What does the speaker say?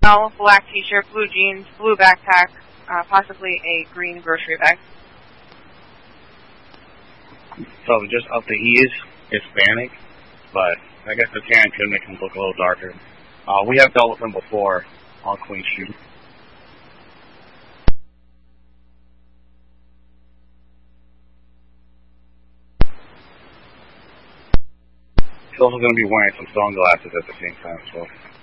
flannel, black t-shirt, blue jeans, blue backpack, possibly a green grocery bag. So just up to he is Hispanic, but I guess the tan could make him look a little darker. We have dealt with him before on Queen Street. He's also going to be wearing some sunglasses at the same time as well.